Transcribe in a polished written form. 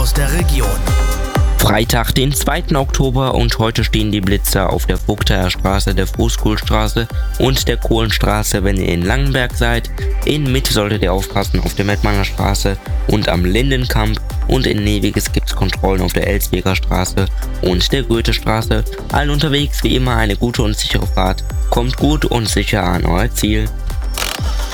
aus der Region. Freitag, den 2. Oktober und heute stehen die Blitzer auf der Vogtaer Straße, der Fußkohlstraße und der Kohlenstraße, wenn ihr in Langenberg seid. In Mitte solltet ihr aufpassen auf der Mettmanner Straße und am Lindenkamp, und in Neviges gibt es Kontrollen auf der Elsbeker Straße und der Goethestraße. Allen unterwegs wie immer eine gute und sichere Fahrt. Kommt gut und sicher an euer Ziel.